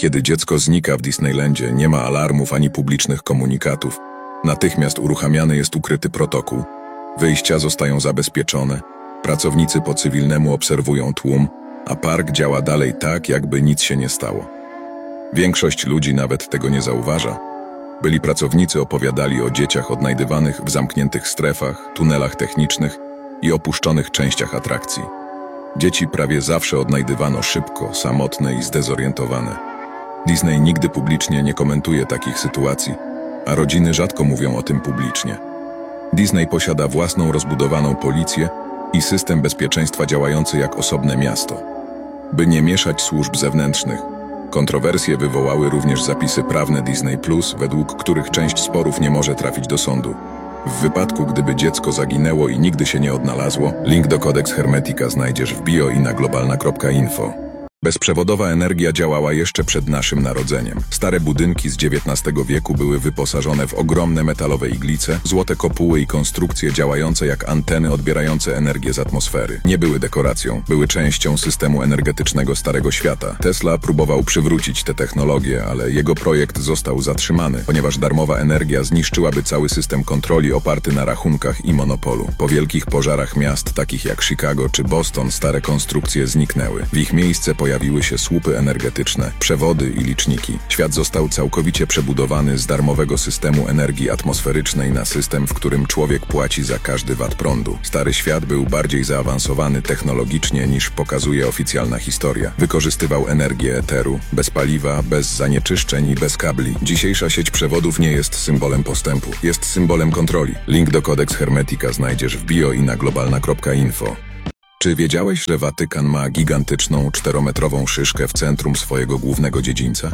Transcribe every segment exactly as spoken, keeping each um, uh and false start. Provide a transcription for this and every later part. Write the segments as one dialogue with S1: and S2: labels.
S1: Kiedy dziecko znika w Disneylandzie, nie ma alarmów ani publicznych komunikatów. Natychmiast uruchamiany jest ukryty protokół. Wyjścia zostają zabezpieczone. Pracownicy po cywilnemu obserwują tłum, a park działa dalej tak, jakby nic się nie stało. Większość ludzi nawet tego nie zauważa. Byli pracownicy opowiadali o dzieciach odnajdywanych w zamkniętych strefach, tunelach technicznych i opuszczonych częściach atrakcji. Dzieci prawie zawsze odnajdywano szybko, samotne i zdezorientowane. Disney nigdy publicznie nie komentuje takich sytuacji, a rodziny rzadko mówią o tym publicznie. Disney posiada własną rozbudowaną policję i system bezpieczeństwa działający jak osobne miasto. By nie mieszać służb zewnętrznych, kontrowersje wywołały również zapisy prawne Disney plus, według których część sporów nie może trafić do sądu. W wypadku, gdyby dziecko zaginęło i nigdy się nie odnalazło, link do Codex Hermetica znajdziesz w bio i na globalna kropka info. Bezprzewodowa energia działała jeszcze przed naszym narodzeniem. Stare budynki z dziewiętnastego wieku były wyposażone w ogromne metalowe iglice, złote kopuły i konstrukcje działające jak anteny odbierające energię z atmosfery. Nie były dekoracją, były częścią systemu energetycznego Starego Świata. Tesla próbował przywrócić tę technologię, ale jego projekt został zatrzymany, ponieważ darmowa energia zniszczyłaby cały system kontroli oparty na rachunkach i monopolu. Po wielkich pożarach miast takich jak Chicago czy Boston stare konstrukcje zniknęły. W ich miejsce pojawiły się słupy energetyczne, przewody i liczniki. Świat został całkowicie przebudowany z darmowego systemu energii atmosferycznej na system, w którym człowiek płaci za każdy wat prądu. Stary świat był bardziej zaawansowany technologicznie niż pokazuje oficjalna historia. Wykorzystywał energię eteru, bez paliwa, bez zanieczyszczeń i bez kabli. Dzisiejsza sieć przewodów nie jest symbolem postępu, jest symbolem kontroli. Link do Codex Hermetica znajdziesz w bio i na globalna kropka info. Czy wiedziałeś, że Watykan ma gigantyczną, czterometrową szyszkę w centrum swojego głównego dziedzińca?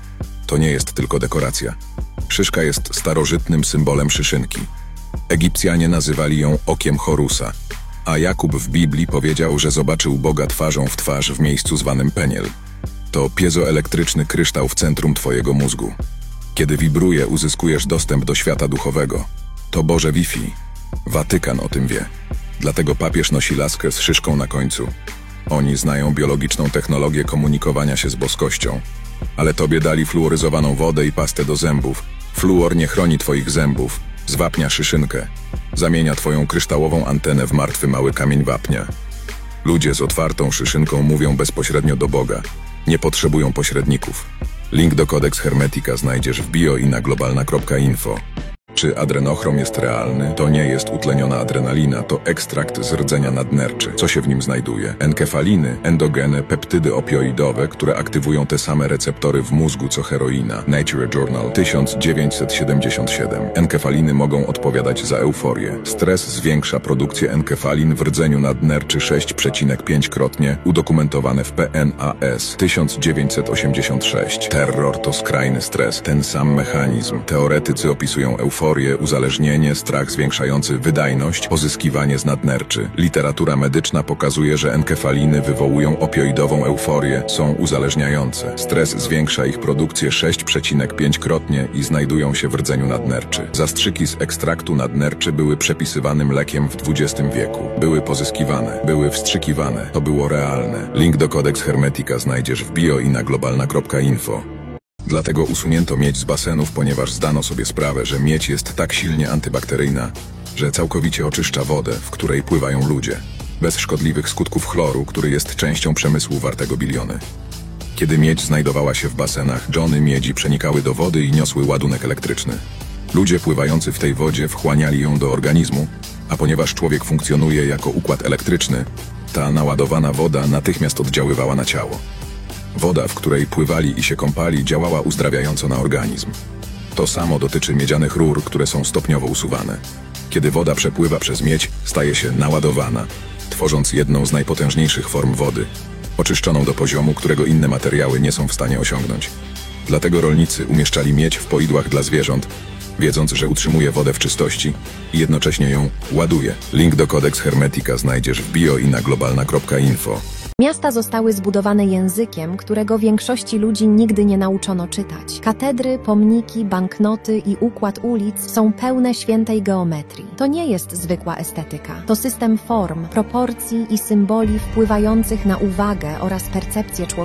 S1: To nie jest tylko dekoracja. Szyszka jest starożytnym symbolem szyszynki. Egipcjanie nazywali ją okiem Horusa, a Jakub w Biblii powiedział, że zobaczył Boga twarzą w twarz w miejscu zwanym Peniel. To piezoelektryczny kryształ w centrum twojego mózgu. Kiedy wibruje, uzyskujesz dostęp do świata duchowego. To Boże Wi-Fi. Watykan o tym wie. Dlatego papież nosi laskę z szyszką na końcu. Oni znają biologiczną technologię komunikowania się z boskością. Ale tobie dali fluoryzowaną wodę i pastę do zębów. Fluor nie chroni twoich zębów, zwapnia szyszynkę. Zamienia twoją kryształową antenę w martwy mały kamień wapnia. Ludzie z otwartą szyszynką mówią bezpośrednio do Boga. Nie potrzebują pośredników. Link do Codex Hermetica znajdziesz w bio i na globalna kropka info. Czy adrenochrom jest realny? To nie jest utleniona adrenalina, to ekstrakt z rdzenia nadnerczy. Co się w nim znajduje? Enkefaliny, endogenne peptydy opioidowe, które aktywują te same receptory w mózgu co heroina. Nature Journal tysiąc dziewięćset siedemdziesiąt siedem. Enkefaliny mogą odpowiadać za euforię. Stres zwiększa produkcję enkefalin w rdzeniu nadnerczy sześć przecinek pięć krotnie, udokumentowane w P N A S tysiąc dziewięćset osiemdziesiąt sześć. Terror to skrajny stres, ten sam mechanizm. Teoretycy opisują euforię, uzależnienie, strach zwiększający wydajność, pozyskiwanie z nadnerczy. Literatura medyczna pokazuje, że enkefaliny wywołują opioidową euforię, są uzależniające. Stres zwiększa ich produkcję sześć przecinek pięć krotnie i znajdują się w rdzeniu nadnerczy. Zastrzyki z ekstraktu nadnerczy były przepisywanym lekiem w dwudziestym wieku. Były pozyskiwane, były wstrzykiwane. To było realne. Link do Codex Hermetica znajdziesz w bio i na globalna kropka info. Dlatego usunięto miedź z basenów, ponieważ zdano sobie sprawę, że miedź jest tak silnie antybakteryjna, że całkowicie oczyszcza wodę, w której pływają ludzie, bez szkodliwych skutków chloru, który jest częścią przemysłu wartego biliony. Kiedy miedź znajdowała się w basenach, dżony miedzi przenikały do wody i niosły ładunek elektryczny. Ludzie pływający w tej wodzie wchłaniali ją do organizmu, a ponieważ człowiek funkcjonuje jako układ elektryczny, ta naładowana woda natychmiast oddziaływała na ciało. Woda, w której pływali i się kąpali, działała uzdrawiająco na organizm. To samo dotyczy miedzianych rur, które są stopniowo usuwane. Kiedy woda przepływa przez miedź, staje się naładowana, tworząc jedną z najpotężniejszych form wody, oczyszczoną do poziomu, którego inne materiały nie są w stanie osiągnąć. Dlatego rolnicy umieszczali miedź w poidłach dla zwierząt, wiedząc, że utrzymuje wodę w czystości i jednocześnie ją ładuje. Link do Codex Hermetica znajdziesz w bio i na globalna kropka info.
S2: Miasta zostały zbudowane językiem, którego większości ludzi nigdy nie nauczono czytać. Katedry, pomniki, banknoty i układ ulic są pełne świętej geometrii. To nie jest zwykła estetyka. To system form, proporcji i symboli wpływających na uwagę oraz percepcję człowieka.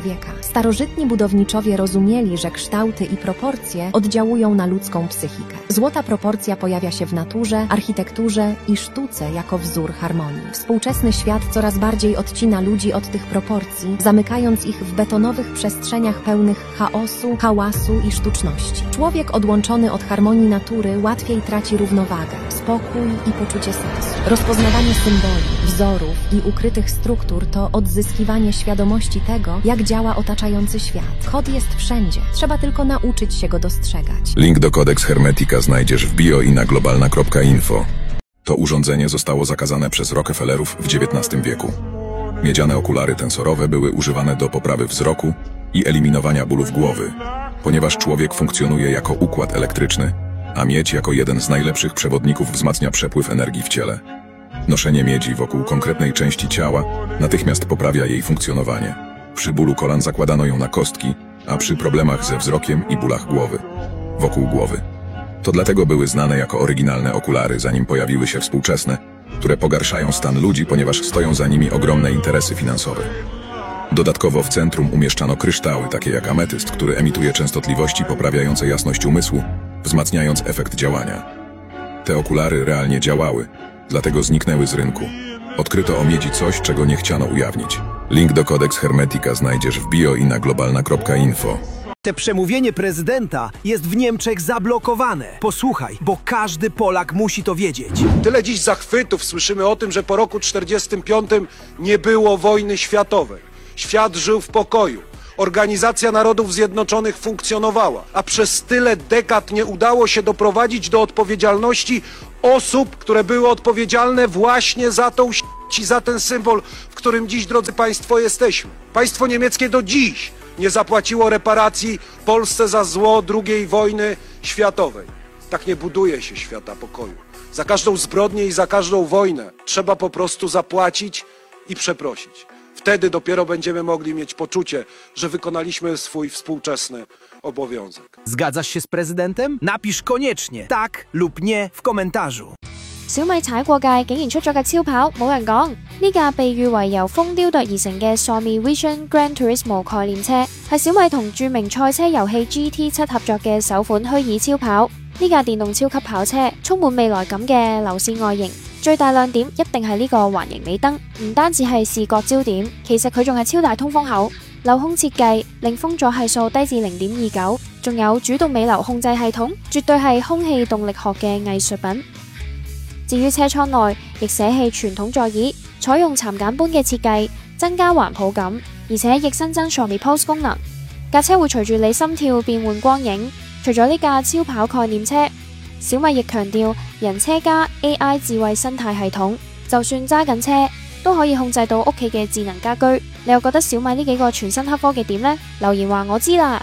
S2: Starożytni budowniczowie rozumieli, że kształty i proporcje oddziałują na ludzką psychikę. Złota proporcja pojawia się w naturze, architekturze i sztuce jako wzór harmonii. Współczesny świat coraz bardziej odcina ludzi od tych proporcji, zamykając ich w betonowych przestrzeniach pełnych chaosu, hałasu i sztuczności. Człowiek odłączony od harmonii natury łatwiej traci równowagę, spokój i poczucie sensu. Rozpoznawanie symboli, wzorów i ukrytych struktur to odzyskiwanie świadomości tego, jak działa otaczający świat. Kod jest wszędzie, trzeba tylko nauczyć się go dostrzegać.
S1: Link do Codex Hermetica znajdziesz w bio i na globalna kropka info. To urządzenie zostało zakazane przez Rockefellerów w dziewiętnastym wieku. Miedziane okulary tensorowe były używane do poprawy wzroku i eliminowania bólów głowy, ponieważ człowiek funkcjonuje jako układ elektryczny, a miedź jako jeden z najlepszych przewodników wzmacnia przepływ energii w ciele. Noszenie miedzi wokół konkretnej części ciała natychmiast poprawia jej funkcjonowanie. Przy bólu kolan zakładano ją na kostki, a przy problemach ze wzrokiem i bólach głowy wokół głowy. To dlatego były znane jako oryginalne okulary, zanim pojawiły się współczesne, które pogarszają stan ludzi, ponieważ stoją za nimi ogromne interesy finansowe. Dodatkowo w centrum umieszczano kryształy, takie jak ametyst, który emituje częstotliwości poprawiające jasność umysłu, wzmacniając efekt działania. Te okulary realnie działały, dlatego zniknęły z rynku. Odkryto o miedzi coś, czego nie chciano ujawnić. Link do Codex Hermetica znajdziesz w bio i na globalna kropka info.
S3: Te przemówienie prezydenta jest w Niemczech zablokowane. Posłuchaj, bo każdy Polak musi to wiedzieć.
S4: Tyle dziś zachwytów słyszymy o tym, że po roku czterdziestym piątym nie było wojny światowej. Świat żył w pokoju. Organizacja Narodów Zjednoczonych funkcjonowała, a przez tyle dekad nie udało się doprowadzić do odpowiedzialności osób, które były odpowiedzialne właśnie za tą i za ten symbol, w którym dziś, drodzy Państwo, jesteśmy. Państwo niemieckie do dziś nie zapłaciło reparacji Polsce za zło drugiej wojny światowej. Tak nie buduje się świata pokoju. Za każdą zbrodnię i za każdą wojnę trzeba po prostu zapłacić i przeprosić. Wtedy dopiero będziemy mogli mieć poczucie, że wykonaliśmy swój współczesny obowiązek.
S3: Zgadzasz się z prezydentem? Napisz koniecznie tak lub nie w komentarzu.
S5: 小米踩過界竟然出咗架超跑，冇人講。呢架被譽為由風雕琢而成嘅 Somi Vision Gran Turismo 概念車，係小米同著名賽車遊戲 G T 七合作嘅首款虛擬超跑。呢架電動超級跑車充滿未來感嘅流線外形，最大亮點一定係呢個環形尾燈，唔單止係視覺焦點，其實佢仲係超大通風口。鏤空設計令風阻係數低至零點二九，仲有主動尾流控制系統，絕對係空氣動力學嘅藝術品。至於車艙內，亦捨棄傳統座椅，採用蠶繭般嘅設計，增加環抱感，而且亦新增 Somi Pulse 功能。架車會隨住你心跳變換光影。除咗呢架超跑概念車，小米亦強調人車加 A I 智慧生態系統，就算揸緊車都可以控制到屋企嘅智能家居。你又覺得小米呢幾個全新黑科技點呢？留言話我知啦。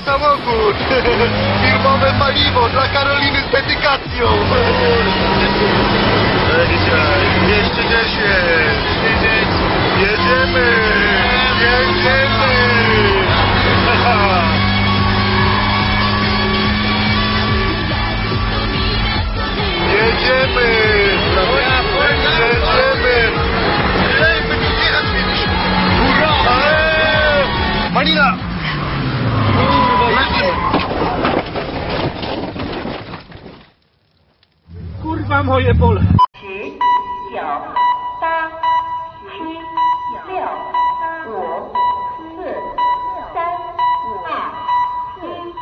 S6: Kurwa moje pole!
S7: 十九八七六五四三二一。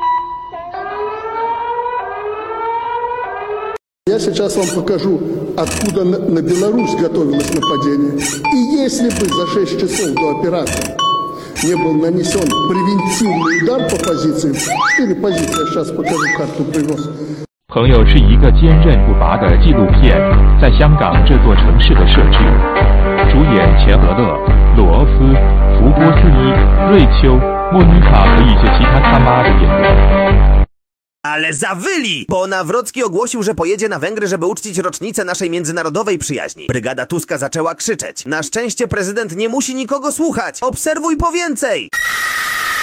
S8: Я сейчас вам покажу, откуда на, на Беларусь готовилось нападение. И если бы за шесть часов до операции не был нанесен превентивный удар по позициям, четыре позиции, я сейчас покажу карту привоз.
S9: 朋友是一个坚韧不拔的纪录片，在香港这座城市的设置。主演钱德勒、罗欧斯、福波斯伊、瑞秋、莫妮卡和一些其他他妈的演员。
S3: Ale zawyli! Bo Nawrocki ogłosił, że pojedzie na Węgry, żeby uczcić rocznicę naszej międzynarodowej przyjaźni. Brygada Tuska zaczęła krzyczeć. Na szczęście prezydent nie musi nikogo słuchać. Obserwuj po więcej!